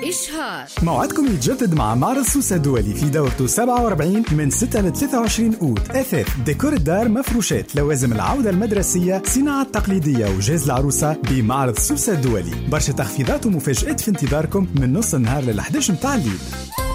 إشهار. موعدكم يتجدد مع معرض سوسة الدولي في دورته 47 من 6 ل 23 أوت. أثاث، ديكور الدار، مفروشات، لوازم العودة المدرسية، صناعة تقليدية وجهاز العروسة بمعرض سوسة الدولي. برشا تخفيضات ومفاجآت في انتظاركم من نص النهار لل11 متاع الليل.